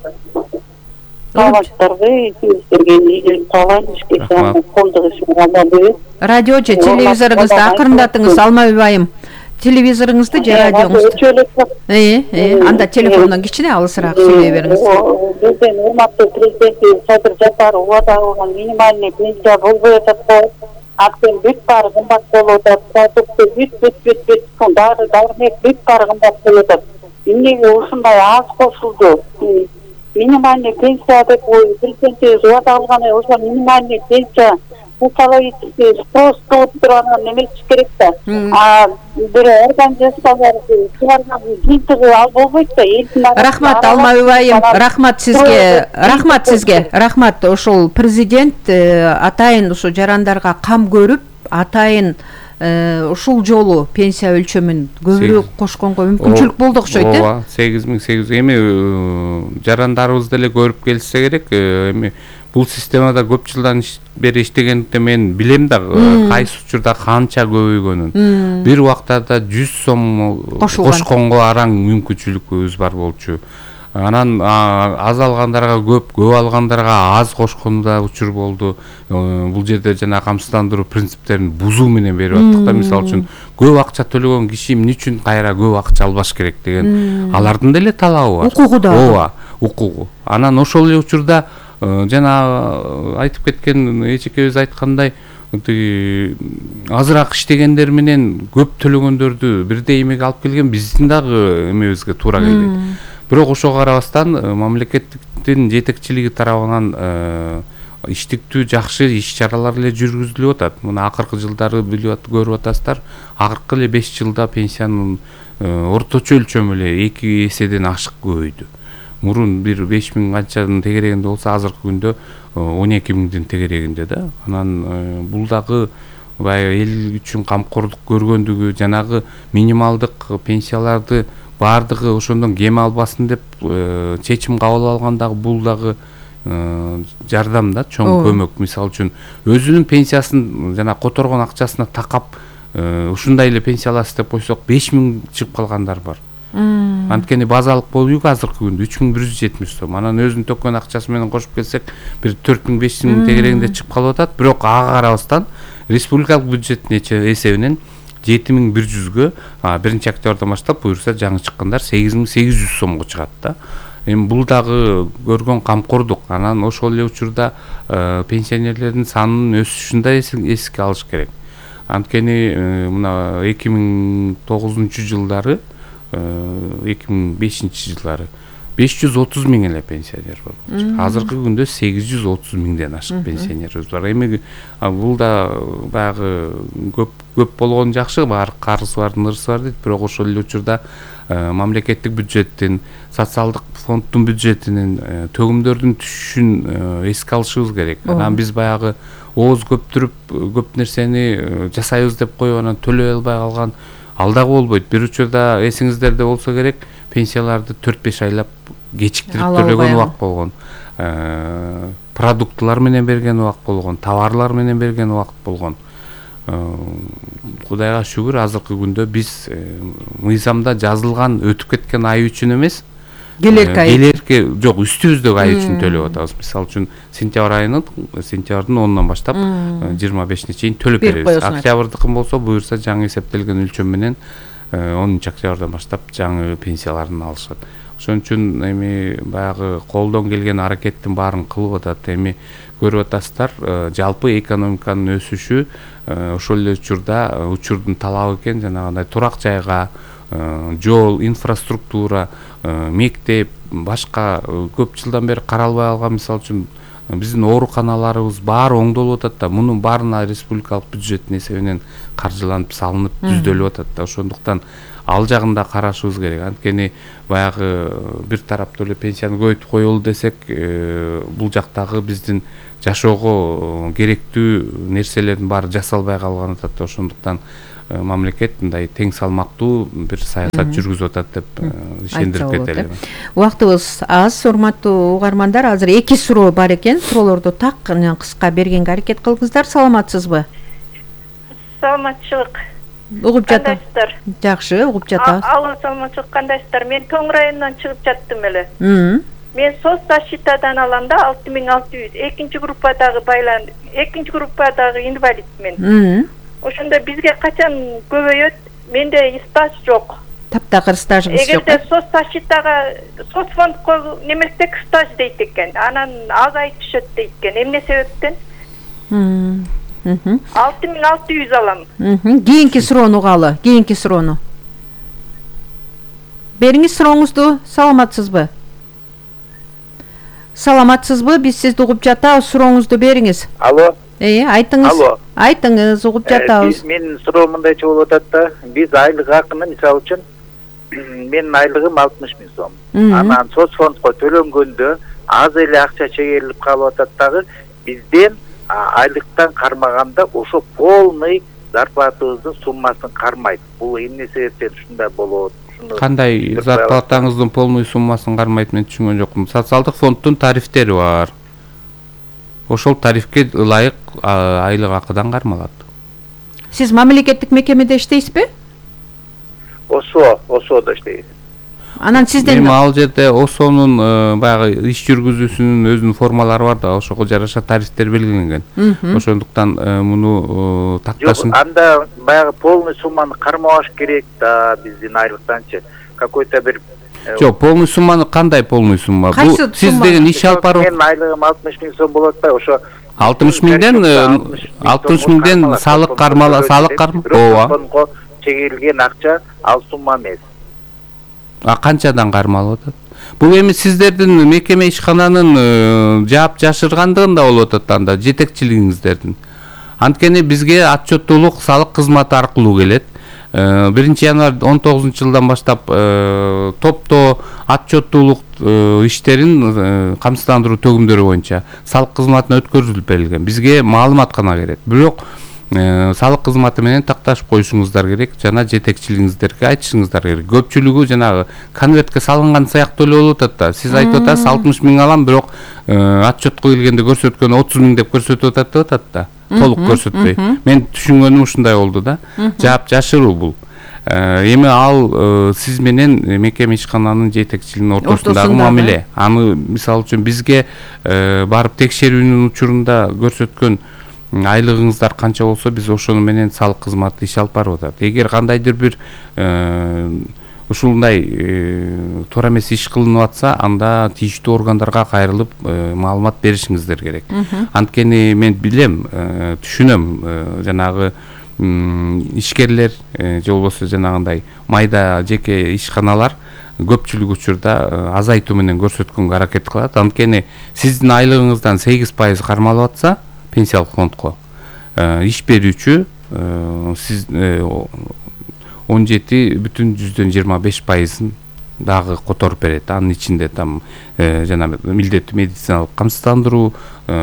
Саламатсызбы? Сиздерге ийгилик каалайм. Ишке колдук ишин албадыбыз. Радио же телевизорыңызды акырындатыңыз, Алмабек айым. Телевизорыңызды же радиоңузду? Э, э, анда телефондон кичине алысыраак сүйлөй бериңиз. Бизден урматтуу президент Садыр Жапаров убада болгон минимальный пенсия болбой атат го. Актен бүт баары кымбат болуп атат. Продукты бүт бүт бүт бүт дары дармек бүт баары кымбат болуп атат. Эмнеге ушундай аз кошулду? Минимальный пенсия деп президентибиз убада алган, ошо минимальный пенсия управитель просто отырган немеси керек да. А бир организацияларды чыгарган жыйынтыгы ал болбойт да. Рахмат, Алмабек айым, рахмат сизге, рахмат сизге, рахмат. Ошол президент атайын ушу жарандарга кам көрүп, атайын ушул жолу пенсия өлчөмүн көбүрөөк кошконго мүмкүнчүлүк болду окшойт, э? Ооба, сегиз миң сегиз жүз. Эми жарандарыбыз деле көрүп келсе керек. Эми бул системада көп жылдан бери иштегендиктен мен билем да кайсы учурда канча көбөйгөнүн. Бир убактарда жүз сом кошконго араң мүмкүнчүлүгүбүз бар болчу. Анан аз алгандарга көп, көп алгандарга аз кошкону да учур болду. Бул жерде жана камсыздандыруу принциптерин бузуу менен берип аттык да. Мисалы үчүн көп акча төлөгөн киши эмне үчүн кайра көп акча албаш керек деген алардын деле талабы бар. Укугу да. Ооба, укугу. Анан ошол эле учурда жана айтып кеткен эчекебиз айткандай азыраак иштегендер менен көп төлөгөндөрдү бирдей эмеге алып келген биздин дагы эмебизге туура келбейт. Бирок ошого карабастан мамлекеттиктин жетекчилиги тарабынан иштиктүү жакшы иш чаралар эле жүргүзүлүп атат. Мына акыркы жылдары билип көрүп атасыздар. Акыркы эле беш жылда пенсиянын орточо өлчөмү эле эки эседен ашык көбөйдү. Мурун бир беш миң канчанын тегерегинде болсо, азыркы күндө он эки миңдин тегерегинде да. Анан бул дагы баягы эл үчүн камкордук көргөндүгү, жанагы минималдык пенсияларды бардыгы ошондон кем албасын деп чечим кабыл алган дагы бул дагы жардам да, чоң көмөк. Мисалы үчүн өзүнүн пенсиясын жана которгон акчасына такап ушундай эле пенсия аласыз деп койсок беш миң чыгып калгандар бар. Анткени базалык боюу азыркы күндө үч миң бир жүз жетимиш сом. Анан өзүнүн төккөн акчасы менен кошуп келсек бир төрт миң беш миң тегерегинде чыгып калып атат. Бирок ага карабастан республикалык бюджеттин эсебинен жети миң бир жүзгө биринчи октябрдан баштап буюрса жаңы чыккандар сегиз миң сегиз жүз сомго чыгат да. Эми бул дагы көргөн камкордук. Анан ошол эле учурда пенсионерлердин санынын өсүшүн да эске алыш керек. Анткени мына эки миң тогузунчу жылдары, эки миң бешинчи жылдары беш жүз отуз миң эле пенсионер бар. Азыркы күндө сегиз жүз отуз миңден ашык пенсионерибиз бар. Эми бул да баягы көп көп болгон жакшы, бар карызы бар, нырсы бар дейт. Бирок ошол эле учурда мамлекеттик бюджеттин, социалдык фонддун бюджетинин төгүмдөрдүн түшүшүн эске алышыбыз керек. Анан биз баягы ооз көптүрүп көп нерсени жасайбыз деп коюп анан төлөй албай калган ал дагы болбойт. Бир учурда эсиңиздерде болсо керек, пенсияларды төрт беш айлап кечиктирип төлөгөн убак болгон. Продуктылар менен берген убак болгон, товарлар менен берген убак болгон. Кудайга шүгүр, азыркы күндө биз мыйзамда жазылган өтүп кеткен ай үчүн эмес, келерки ай, келерки жок, үстүбүздөгү ай үчүн төлөп атабыз. Мисалы үчүн сентябрь айынын сентябрдын онунан баштап жыйырма бешине чейин төлөп беребиз. Октябрдыкын болсо буюрса жаңы эсептелген өлчөм менен онунчу октябрдан баштап жаңы пенсияларын алышат. Ошон үчүн эми баягы колдон келген аракеттин баарын кылып атат. Эми көрүп атасыздар, жалпы экономиканын өсүшү ошол эле учурда учурдун талабы экен, жанагындай турак жайга, жол, инфраструктура, мектеп, башка көп жылдан бери каралбай алган, мисалы үчүн биздин ооруканаларыбыз баары оңдолуп атат да, мунун баарына республикалык бюджеттин эсебинен каржыланып, салынып, түздөлүп атат да. Ошондуктан ал жагында карашыбыз керек. Анткени баягы бир тараптуу эле пенсияны көбөйтүп коелу десек, бул жактагы биздин жашоого керектүү нерселердин баары жасалбай калган атат да. Ошондуктан мамлекет мындай тең салмактуу бир саясат жүргүзүп атат деп ишендирип кетели. Убактыбыз аз, урматтуу угармандар. Азыр эки суроо бар экен. Суроолорду так жана кыска бергенге аракет кылыңыздар. Саламатсызбы? Саламатчылык. Угуп жатам. Жакшы, угуп жатабыз. Алло, саламатчылык, кандайсыздар? Мен Тоң районунан чыгып жаттым эле. Мен соцзащитадан алам да алты миң алты жүз. Экинчи группадагы байлан, экинчи группадагы инвалидмен. Ошондо бизге качан көбөйөт? Менде стаж жок. Таптакыр стажыңыз жок. Эгерде соцзащитага, соцфондко немесек стаж дейт экен. Анан азайып түшөт дейт экен. Эмне себептен? алты миң алты жүз алам. Кийинки суроону угалы, кийинки суроону. Бериңиз сурооңузду. Саламатсызбы? Саламатсызбы? Биз сизди угуп жатабыз. Сурооңузду бериңиз. Алло. Э, айтыңыз. Алло. Айтыңыз, угуп жатабыз. Менин суроо мындайча болуп атат да, биз айлык акыны мисалы үчүн менин айлыгым алтымыш миң сом. Анан соцфондко төлөнгөндө аз эле акча чегерилип калып атат дагы, бизден айлыктан кармаганда ошо полный зарплатыбыздын суммасын кармайт. Бул эмне себептен ушундай болот? Кандай зарплатаңыздын полный суммасын кармайт, мен түшүнгөн жокмун. Социалдык фонддун тарифтери бар. Ошол тарифке ылайык айлык акыдан кармалат. Сиз мамлекеттик мекемеде иштейсизби? Осо, осоодо иштейм. Анан сизден эми ал жерде ОСОнун баягы иш жүргүзүүсүнүн өзүнүн формалары бар да, ошого жараша тарифтер белгиленген. Ошондуктан муну такташын. Анда баягы полный сумманы кармабаш керек да биздин айлыктанчы. Какой-то бир Жок, полный сумманы кандай полный сумма? Бул сиз деген иш алып баруу. Менин айлыгым алтымыш миң сом болот да, ошо алтымыш миңден алтымыш миңден салык кармала, салык кармалат. Ооба. Чегерилген акча ал сумма эмес. А канчадан кармалып атат? Бул эми сиздердин мекеме ишкананын жаап жашыргандыгында болуп атат анда, жетекчилигиңиздердин. Анткени бизге отчеттуулук салык кызматы аркылуу келет. биринчи январь он тогузунчу жылдан баштап топтоо отчеттуулук иштерин камсыздандыруу төгүмдөрү боюнча салык кызматына өткөрүлүп берилген. Бизге маалымат гана берет. Бирок салык кызматы менен такташып коюшуңуздар керек, жана жетекчилигиңиздерге айтышыңыздар керек. Көпчүлүгү жанагы конвертке салынган сыяктуу эле болуп атат да. Сиз айтып атасыз алтымыш миң алам, бирок отчетко келгенде көрсөткөн отуз миң деп көрсөтүп атат деп атат да. Толук көрсөтпөй. Мен түшүнгөнүм ушундай болду да. Жаап жашыруу бул. Эми ал сиз менен мекеме ишкананын жетекчилигинин ортосундагы мамиле. Аны мисалы үчүн бизге барып текшерүүнүн учурунда көрсөткөн айлыгыңыздар канча болсо, биз ошону менен салык кызматы иш алып барып атат. Эгер кандайдыр бир ушундай туура эмес иш кылынып атса, анда тийиштүү органдарга кайрылып маалымат беришиңиздер керек. Анткени мен билем, түшүнөм, жанагы ишкерлер же болбосо жанагындай майда жеке ишканалар көпчүлүк учурда азайтуу менен көрсөткөнгө аракет кылат. Анткени сиздин айлыгыңыздан сегиз пайыз кармалып атса, пенсиялык фондко иш берүүчү сиз он жети бүтүн жүздөн жыйырма беш пайызын дагы которуп берет. Анын ичинде там жана милдеттүү медициналык камсыздандыруу,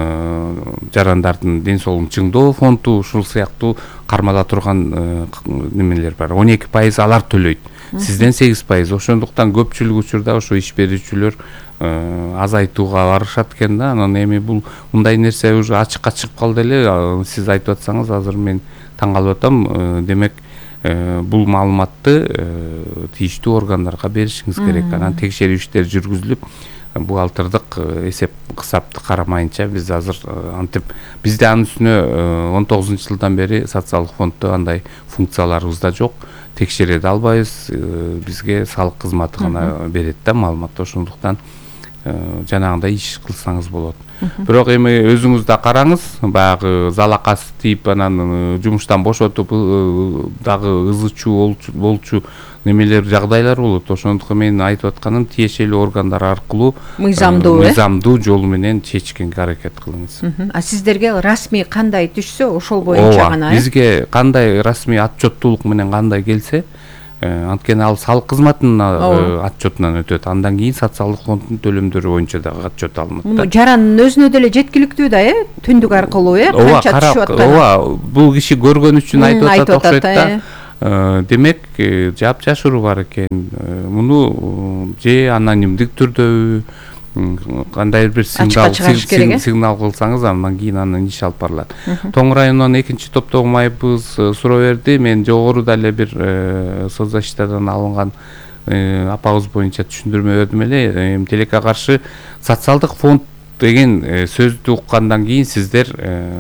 жарандардын ден соолугун чыңдоо фонду, ушул сыяктуу кармала турган немелер бар. он эки пайыз алар төлөйт. Сизден сегиз пайыз. Ошондуктан көпчүлүк учурда ошо иш берүүчүлөр азайтууга барышат экен да. Анан эми бул мындай нерсе уже ачыкка чыгып калды эле. Сиз айтып атсаңыз, азыр мен таң калып атам. Демек бул маалыматты тийиштүү органдарга беришиңиз керек. Анан текшерүү иштери жүргүзүлүп, бухгалтердик эсеп кысапты карамайынча биз азыр антип бизде анын үстүнө он тогузунчу жылдан бери социалдык фонддо андай функцияларыбыз да жок. текшере албайбыз, бизге салык кызматы гана берет да маалыматты. Ошондуктан жанагындай иш кылсаңыз болот. Бирок эми өзүңүз да караңыз, баягы залакасы тийип анан жумуштан бошотуп дагы ызы чуу болчу немелер жагдайлар болот. Ошондуктан мен айтып атканым тиешелүү органдар аркылуу мыйзамдуу мыйзамдуу жол менен чечкенге аракет кылыңыз. А сиздерге расмий кандай түшсө ошол боюнча гана? Бизге кандай расмий отчеттуулук менен кандай келсе, анткени ал салык кызматынын отчетунан өтөт. Андан кийин социалдык фонддун төлөмдөрү боюнча да отчет алынат. Муну жарандын өзүнө деле жеткиликтүү да, э? Түндүк аркылуу, э? Канча түшүп аткан? Ооба, бул киши көргөн үчүн айтып атат окшойт да. Демек, жап жашыруу бар экен. Муну же анонимдик түрдөбү, кандай бир сигнал сигнал кылсаңыз, андан кийин анын иш алып барылат. Тоң районунан экинчи топтогу майыбыз суроо берди. Мен жогоруда эле бир соцзащитадан алынган апабыз боюнча түшүндүрмө бердим эле. Тилекке каршы социалдык фонд деген сөздү уккандан кийин сиздер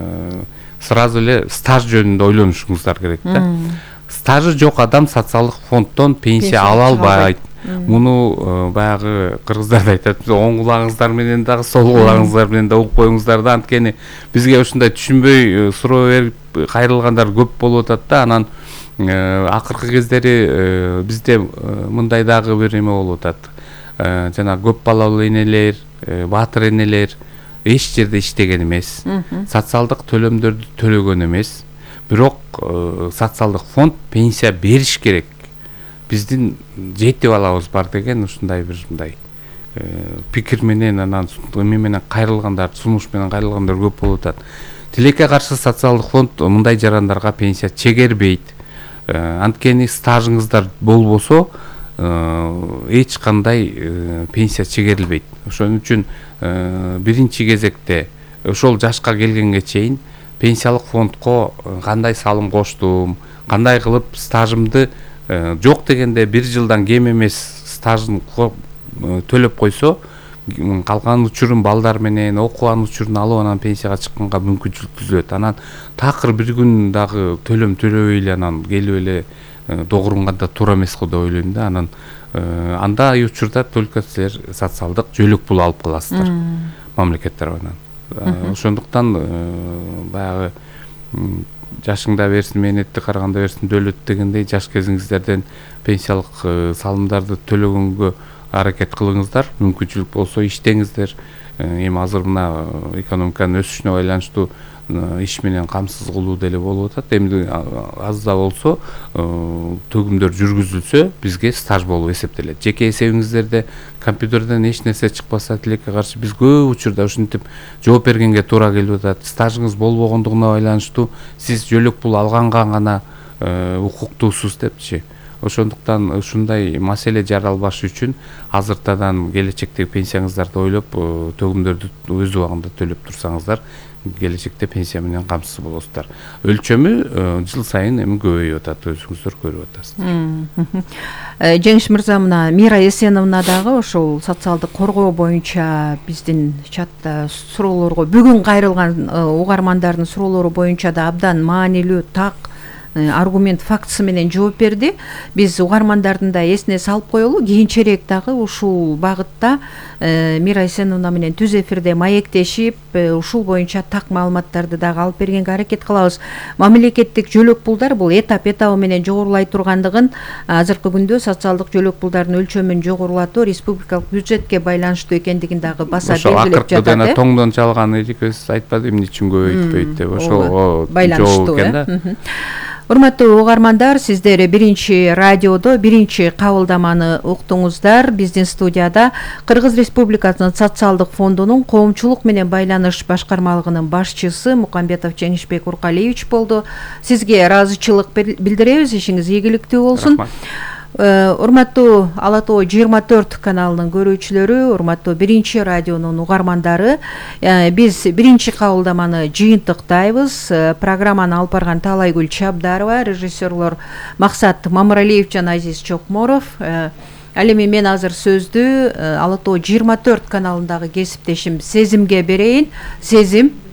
сразу эле стаж жөнүндө ойлонушуңуздар керек да. Стажы жок адам социалдык фонддон пенсия ала албайт. Муну баягы кыргыздар айтат, оң кулагыңыздар менен дагы сол кулагыңыздар менен да угуп коюңуздар да. Анткени бизге ушундай түшүнбөй суроо берип кайрылгандар көп болуп атат да. Анан акыркы кездери бизде мындай дагы бир эме болуп атат. Жана көп балалуу энелер, баатыр энелер эч жерде иштеген эмес, социалдык төлөмдөрдү төлөгөн эмес. Бирок социалдык фонд пенсия бериш керек. Биздин жети балабыз бар деген ушундай бир мындай пикир менен анан эме менен кайрылгандар, сунуш менен кайрылгандар көп болуп атат. Тилекке каршы социалдык фонд мындай жарандарга пенсия чегербейт. Анткени стажыңыздар болбосо эч кандай пенсия чегерилбейт. Ошон үчүн биринчи кезекте ошол жашка келгенге чейин пенсиялык фондко кандай салым коштум, кандай кылып стажымды жок дегенде бир жылдан кем эмес стажын төлөп койсо, калган учурун балдар менен окуган учурун алып анан пенсияга чыкканга мүмкүнчүлүк түзөт. Анан такыр бир күн дагы төлөм төлөбөй эле анан келип эле догурунганда туура эмес го деп ойлойм да. Анан андай учурда только силер социалдык жөлөк пул алып каласыздар мамлекет тарабынан. Ошондуктан баягы жашыңда берсин, мээнетти караганда берсин, дөлөт дегендей жаш кезиңиздерден пенсиялык салымдарды төлөгөнгө аракет кылыңыздар. Мүмкүнчүлүк болсо иштеңиздер. Эми азыр мына экономиканын өсүшүнө байланыштуу иш менен камсыз кылуу деле болуп атат. Эми аз да болсо төгүмдөр жүргүзүлсө, бизге стаж болуп эсептелет. Жеке эсебиңиздерде компьютерден эч нерсе чыкпаса, тилекке каршы биз көп учурда ушинтип жооп бергенге туура келип атат. Стажыңыз болбогондугуна байланыштуу сиз жөлөк пул алганга гана укуктуусуз депчи. Ошондуктан ушундай маселе жаралбаш үчүн азыртадан келечектеги пенсияңыздарды ойлоп, төгүмдөрдү өз убагында төлөп турсаңыздар, келечекте пенсия менен камсыз болосуздар. Өлчөмү жыл сайын эми көбөйүп атат, өзүңүздөр көрүп атасыздар. Жеңиш мырза, мына Мира Эсеновна дагы ошол социалдык коргоо боюнча биздин чатта суроолорго бүгүн кайрылган угармандардын суроолору боюнча да абдан маанилүү, так аргумент фактысы менен жооп берди. Биз угармандардын да эсине салып коелу, кийинчерээк дагы ушул багытта Мира Эсеновна менен түз эфирде маектешип, ушул боюнча так маалыматтарды дагы алып бергенге аракет кылабыз. Мамлекеттик жөлөк пулдар бул этап этабы менен жогорулай тургандыгын, азыркы күндө социалдык жөлөк пулдардын өлчөмүн жогорулатуу республикалык бюджетке байланыштуу экендигин дагы баса белгилеп жатат. Ошол акыркы тоңдон чалган эликөз айтпады, эмне үчүн көбөйтпөйт деп, ошол байланыштуу экен да. Урматтуу угармандар, сиздер биринчи радиодо биринчи кабылдаманы уктуңуздар. Биздин студияда Кыргыз Республикасынын социалдык фондунун коомчулук менен байланыш башкармалыгынын башчысы Мукамбетов Жеңишбек Уркалиевич болду. Сизге ыраазычылык билдиребиз, ишиңиз ийгиликтүү болсун. Урматтуу Ала Тоо жыйырма төрт каналынын көрүүчүлөрү, урматтуу биринчи радионун угармандары, биз биринчи кабылдаманы жыйынтыктайбыз. Программаны алып барган Таалайгүл Чабдарова, режиссерлор Максат Мамыралиев жана Азиз Чокморов. Ал эми мен азыр сөздү Ала Тоо жыйырма төрт каналындагы кесиптешим Сезимге берейин. Сезим.